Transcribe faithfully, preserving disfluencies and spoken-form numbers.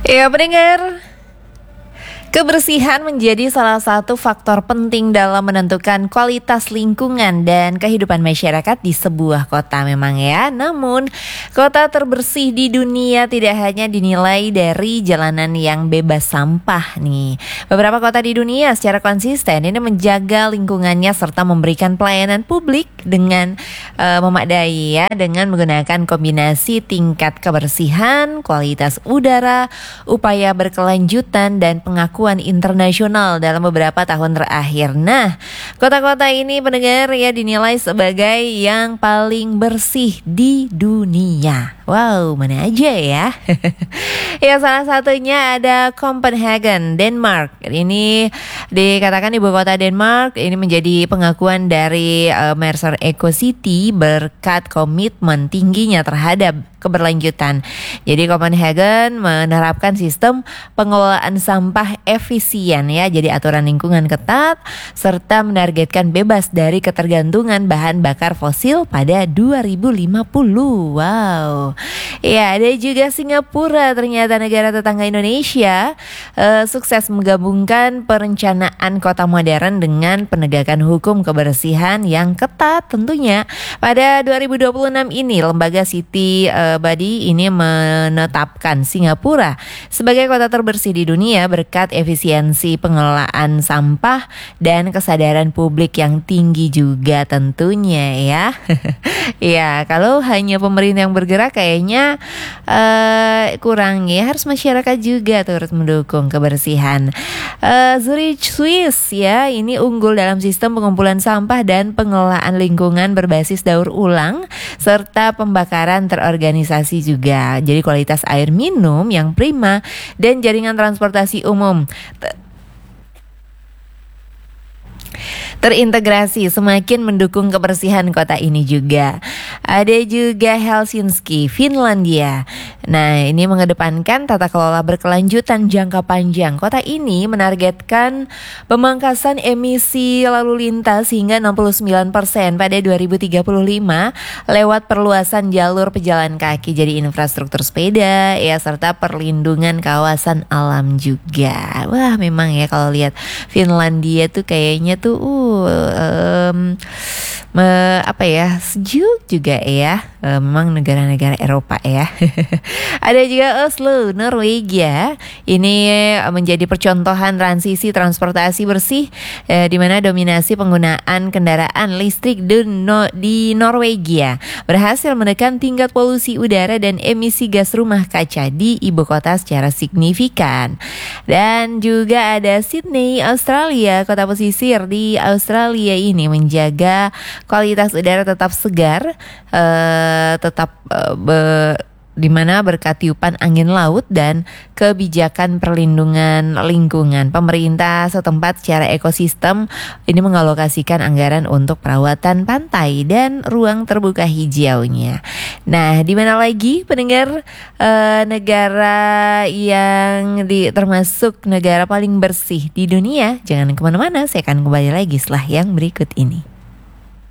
Ya, pendengar, kebersihan menjadi salah satu faktor penting dalam menentukan kualitas lingkungan dan kehidupan masyarakat di sebuah kota memang ya. Namun, kota terbersih di dunia tidak hanya dinilai dari jalanan yang bebas sampah nih. Beberapa kota di dunia secara konsisten ini menjaga lingkungannya serta memberikan pelayanan publik dengan uh, memadai ya, dengan menggunakan kombinasi tingkat kebersihan, kualitas udara, upaya berkelanjutan dan pengakuan internasional dalam beberapa tahun terakhir. Nah, kota-kota ini pendengar ya dinilai sebagai yang paling bersih di dunia. Wow, mana aja ya? Ya, salah satunya ada Copenhagen, Denmark. Ini dikatakan ibu kota Denmark ini menjadi pengakuan dari uh, Mercer Eco City berkat komitmen tingginya terhadap keberlanjutan. Jadi Copenhagen menerapkan sistem pengelolaan sampah efisien ya, jadi aturan lingkungan ketat serta menargetkan bebas dari ketergantungan bahan bakar fosil pada dua ribu lima puluh. Wow. Ya, ada juga Singapura, ternyata negara tetangga Indonesia uh, sukses menggabungkan perencanaan kota modern dengan penegakan hukum kebersihan yang ketat tentunya. Pada dua ribu dua puluh enam ini lembaga City uh, Body ini menetapkan Singapura sebagai kota terbersih di dunia berkat efisiensi pengelolaan sampah dan kesadaran publik yang tinggi juga tentunya ya. Ya, kalau hanya pemerintah yang bergerak kayaknya uh, kurang ya, harus masyarakat juga turut mendukung kebersihan. uh, Zurich, Swiss ya, ini unggul dalam sistem pengumpulan sampah dan pengelolaan lingkungan berbasis daur ulang serta pembakaran terorganisasi juga. Jadi kualitas air minum yang prima dan jaringan transportasi umum terintegrasi semakin mendukung kebersihan kota ini juga. Ada juga Helsinki, Finlandia. Nah, ini mengedepankan tata kelola berkelanjutan jangka panjang. Kota ini menargetkan pemangkasan emisi lalu lintas hingga enam puluh sembilan persen pada dua ribu tiga puluh lima lewat perluasan jalur pejalan kaki, jadi infrastruktur sepeda ya, serta perlindungan kawasan alam juga. Wah, memang ya kalau lihat Finlandia tuh kayaknya tuh uh Um, me, apa ya sejuk juga ya, uh, memang negara-negara Eropa ya. Ada juga Oslo, Norwegia. Ini menjadi percontohan transisi transportasi bersih, eh, di mana dominasi penggunaan kendaraan listrik di, no, di Norwegia berhasil menekan tingkat polusi udara dan emisi gas rumah kaca di ibu kota secara signifikan. Dan juga ada Sydney, Australia. Kota pesisir di Australia ini menjaga kualitas udara tetap segar, uh, tetap uh, be- di mana berkat tiupan angin laut dan kebijakan perlindungan lingkungan. Pemerintah setempat secara ekosistem ini mengalokasikan anggaran untuk perawatan pantai dan ruang terbuka hijaunya. Nah, di mana lagi pendengar uh, negara yang di, termasuk negara paling bersih di dunia? Jangan kemana-mana, saya akan kembali lagi setelah yang berikut ini.